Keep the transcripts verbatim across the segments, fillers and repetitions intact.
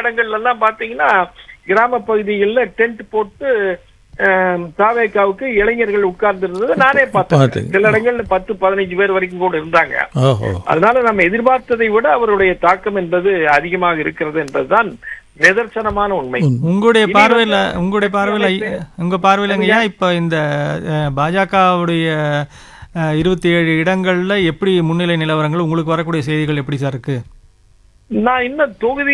இடங்கள்ல எல்லாம் பாத்தீங்கன்னா கிராம பகுதிகளில் டென்ட் போட்டு தாவேக்காவுக்கு இளைஞர்கள் உட்கார்ந்து இருந்தது நானே பார்த்தேன். சில இடங்கள்ல பத்து பதினைஞ்சு பேர் வரைக்கும் கூட இருந்தாங்க. அதனால நம்ம எதிர்பார்த்ததை விட அவருடைய தாக்கம் என்பது அதிகமாக இருக்கிறது என்பதுதான் நிதர்சனமான உண்மை. உங்களுடைய பார்வையில உங்களுடைய பார்வையில உங்க பார்வையிலங்கய்யா இப்ப இந்த பாஜகவுடைய இருபத்தி ஏழு இடங்கள்ல எப்படி முன்னிலை நிலவரங்கள் உங்களுக்கு வரக்கூடிய செய்திகள் எப்படி சார் இருக்கு? நான் இன்னும் தொகுதி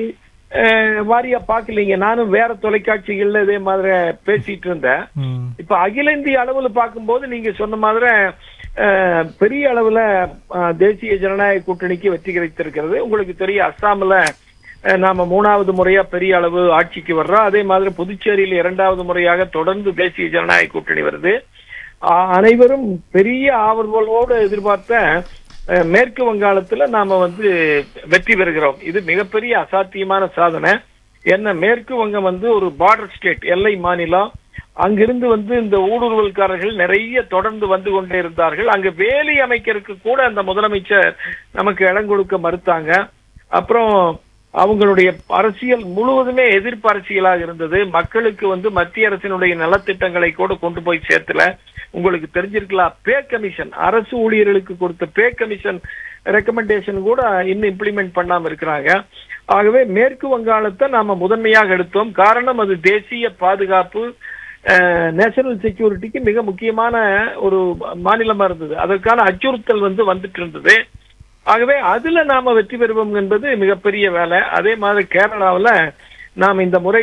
வாரியா பாக்கலீங்க. நானும் வேற தொலைக்காட்சிகள்ல இதே மாதிரி பேசிட்டு இருந்தேன். இப்ப அகில இந்திய அளவுல பார்க்கும்போது நீங்க சொன்ன மாதிரி பெரிய அளவுல தேசிய ஜனநாயக கூட்டணிக்கு வெற்றி கிடைத்திருக்கிறது. உங்களுக்கு தெரியும், அஸ்ஸாம்ல நாம மூணாவது முறையா பெரிய அளவு ஆட்சிக்கு வர்றோம். அதே மாதிரி புதுச்சேரியில் இரண்டாவது முறையாக தொடர்ந்து தேசிய ஜனநாயக கூட்டணி வருது. அனைவரும் பெரிய ஆவலோடு எதிர்பார்த்த மேற்கு வங்காளத்துல நாம வந்து வெற்றி பெறுகிறோம். இது மிகப்பெரிய அசாத்தியமான சாதனை. என்ன, மேற்கு வங்கம் வந்து ஒரு பார்டர் ஸ்டேட், எல்லை மாநிலம். அங்கிருந்து வந்து இந்த ஊடுருவல்காரர்கள் நிறைய தொடர்ந்து வந்து கொண்டே இருந்தார்கள். அங்க வேலி அமைக்கிறதுக்கு கூட அந்த முதலமைச்சர் நமக்கு இடம் கொடுக்க மறுத்தாங்க. அப்புறம் அவங்களுடைய அரசியல் முழுவதுமே எதிர்ப்பு அரசியலாக இருந்தது. மக்களுக்கு வந்து மத்திய அரசினுடைய நலத்திட்டங்களை கூட கொண்டு போய் சேர்த்துல. உங்களுக்கு தெரிஞ்சிருக்கலாம், பே கமிஷன், அரசு ஊழியர்களுக்கு கொடுத்த பே கமிஷன் ரெக்கமெண்டேஷன் கூட இன்னும் இம்ப்ளிமெண்ட் பண்ணாம இருக்கிறாங்க. ஆகவே மேற்கு வங்காளத்தை நாம முதன்மையாக எடுத்தோம். காரணம், அது தேசிய பாதுகாப்பு, நேஷனல் செக்யூரிட்டிக்கு மிக முக்கியமான ஒரு மாநிலமா இருந்தது. அதற்கான அச்சுறுத்தல் வந்து வந்துட்டு இருந்தது. ஆகவே அதுல நாம வெற்றி பெறுவோம் என்பது மிகப்பெரிய வேலை. அதே மாதிரி கேரளாவில் நாம் இந்த முறை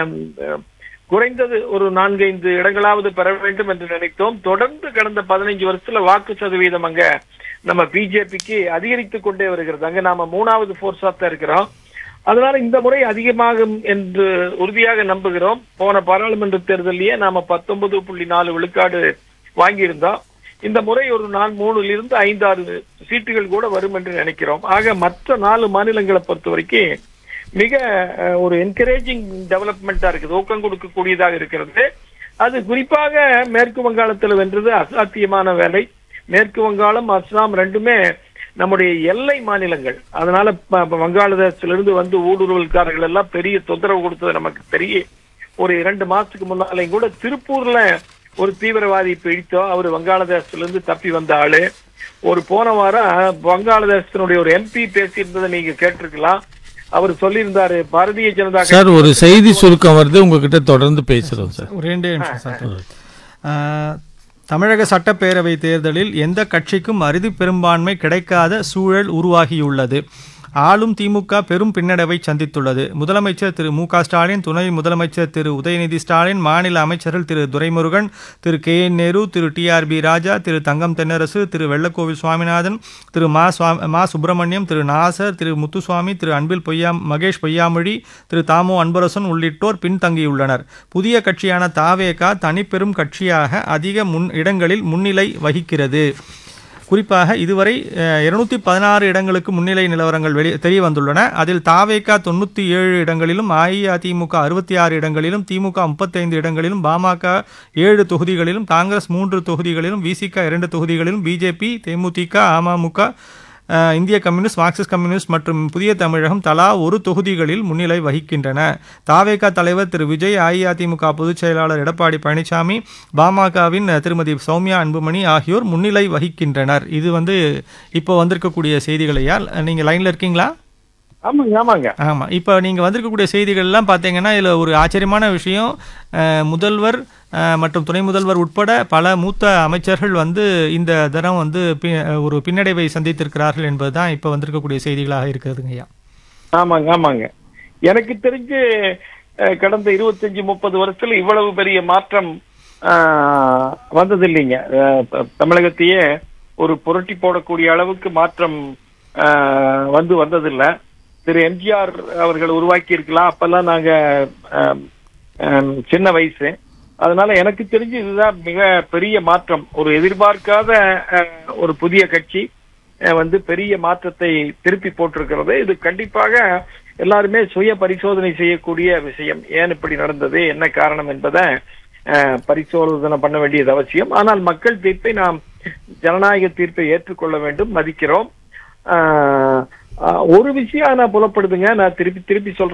குறைந்தது ஒரு நான்கைந்து இடங்களாவது பெற வேண்டும் என்று நினைத்தோம். தொடர்ந்து கடந்த பதினைஞ்சு வருஷத்துல வாக்கு சதவீதம் அங்க நம்ம பிஜேபிக்கு அதிகரித்து கொண்டே வருகிறது. அங்க நாம மூணாவது போர்ஸா தான் இருக்கிறோம். அதனால இந்த முறை அதிகமாகும் என்று உறுதியாக நம்புகிறோம். போன பாராளுமன்ற தேர்தலையே நாம பத்தொன்பது புள்ளி நாலு விழுக்காடு வாங்கியிருந்தோம். இந்த முறை ஒரு நாலு மூணுல இருந்து ஐந்து ஆறு சீட்டுகள் கூட வரும் என்று நினைக்கிறோம். ஆக மற்ற நாலு மாநிலங்களை பொறுத்த வரைக்கும் மிக ஒரு என்கரேஜிங் டெவலப்மெண்டா இருக்குது, ஊக்கம் கொடுக்கக்கூடியதாக இருக்கிறது. அது குறிப்பாக மேற்கு வங்காளத்தில் வென்றது அசாத்தியமான வேலை. மேற்கு வங்காளம், அஸ்ஸாம் ரெண்டுமே நம்முடைய எல்லை மாநிலங்கள். அதனால வங்காளதேசத்திலிருந்து வந்து ஊடுருவல்காரர்கள் எல்லாம் பெரிய தொந்தரவு கொடுத்தது நமக்கு தெரியும். ஒரு இரண்டு மாசத்துக்கு முன்னாலையும் கூட திருப்பூர்ல ஒரு தீவிரவாதி பிடித்தோம். அவர் வங்காளதேசத்திலிருந்து தப்பி வந்த ஆளு. ஒரு போன வாரம் வங்காளதேசத்தினுடைய ஒரு எம்பி பேசியிருந்ததை நீங்க கேட்டிருக்கலாம். அவர் சொல்லியிருந்தாரு, பாரதிய ஜனதா சார் ஒரு செய்தி சுருக்கம் வருது, உங்ககிட்ட தொடர்ந்து பேசுறோம் சார். ரெண்டே நிமிஷம். தமிழக சட்டப்பேரவை தேர்தலில் எந்த கட்சிக்கும் அறுதி பெரும்பான்மை கிடைக்காத சூழல் உருவாகியுள்ளது. ஆளும் திமுக பெரும் பின்னடைவை சந்தித்துள்ளது. முதலமைச்சர் திரு மு க ஸ்டாலின், துணை முதலமைச்சர் திரு உதயநிதி ஸ்டாலின், மாநில அமைச்சர்கள் திரு துரைமுருகன், திரு கே என் நேரு, திரு டி ஆர் பி ராஜா, திரு தங்கம் தென்னரசு, திரு வெள்ளக்கோவில் சுவாமிநாதன், திரு மா மா சுப்பிரமணியம், திரு நாசர், திரு முத்துசுவாமி, திரு அன்பில் பொய்யா மகேஷ் பொய்யாமொழி, திரு தாமோ அன்பரசன் உள்ளிட்டோர் பின்தங்கியுள்ளனர். புதிய கட்சியான தாவேகா தனிப்பெரும் கட்சியாக அதிக முன் இடங்களில் முன்னிலை வகிக்கிறது. குறிப்பாக இதுவரை இருநூத்தி பதினாறு இடங்களுக்கு முன்னிலை நிலவரங்கள் வெளி தெரிய வந்துள்ளன. அதில் தாவேகா தொண்ணூற்றி ஏழு இடங்களிலும், அஇஅதிமுக அறுபத்தி ஆறு இடங்களிலும், திமுக முப்பத்தைந்து இடங்களிலும், பாமக ஏழு தொகுதிகளிலும், காங்கிரஸ் மூன்று தொகுதிகளிலும், விசிக இரண்டு தொகுதிகளிலும், பிஜேபி, தேமுதிக, அமமுக, இந்திய கம்யூனிஸ்ட், மார்க்சிஸ்ட் கம்யூனிஸ்ட் மற்றும் புதிய தமிழகம் தலா ஒரு தொகுதிகளில் முன்னிலை வகிக்கின்றன. தாவேகா தலைவர் திரு விஜய், அஇஅதிமுக பொதுச் செயலாளர் எடப்பாடி பழனிசாமி, பாமகவின் திருமதி சௌமியா அன்புமணி ஆகியோர் முன்னிலை வகிக்கின்றனர். இது வந்து இப்போ வந்திருக்கக்கூடிய செய்திகளையா? நீங்க லைன்ல இருக்கீங்களா? ஆமாங்க ஆமாங்க ஆமா இப்போ நீங்க வந்திருக்கக்கூடிய செய்திகள் எல்லாம் பார்த்தீங்கன்னா இதுல ஒரு ஆச்சரியமான விஷயம், முதல்வர் மற்றும் துணை முதல்வர் உட்பட பல மூத்த அமைச்சர்கள் வந்து இந்த தரம் வந்து ஒரு பின்னடைவை சந்தித்திருக்கிறார்கள் என்பதுதான் இப்ப வந்திருக்கக்கூடிய செய்திகளாக இருக்கிறதுங்க ஐயா. ஆமாங்க ஆமாங்க எனக்கு தெரிஞ்சு கடந்த இருபத்தஞ்சு முப்பது வருஷத்துல இவ்வளவு பெரிய மாற்றம் வந்தது இல்லைங்க. தமிழகத்தையே ஒரு புரட்டி போடக்கூடிய அளவுக்கு மாற்றம் வந்து வந்ததில்லை. திரு எம்ஜிஆர் அவர்கள் உருவாக்கி இருக்கலாம், அப்பெல்லாம் நாங்க சின்ன வயசு. அதனால எனக்கு தெரிஞ்சு இதுதான் மிக பெரிய மாற்றம். ஒரு எதிர்பார்க்காத ஒரு புதிய கட்சி வந்து பெரிய மாற்றத்தை திருப்பி போட்டிருக்கிறது. இது கண்டிப்பாக எல்லாருமே சுய பரிசோதனை செய்யக்கூடிய விஷயம். ஏன் இப்படி நடந்தது, என்ன காரணம் என்பதை பரிசோதனை பண்ண வேண்டியது அவசியம். ஆனால் மக்கள் தீர்ப்பை நாம் ஜனநாயக தீர்ப்பை ஏற்றுக்கொள்ள வேண்டும், மதிக்கிறோம். ஒரு விஷயம் நான் புலப்படுதுங்க, நான் திருப்பி திருப்பி சொல்றேன்.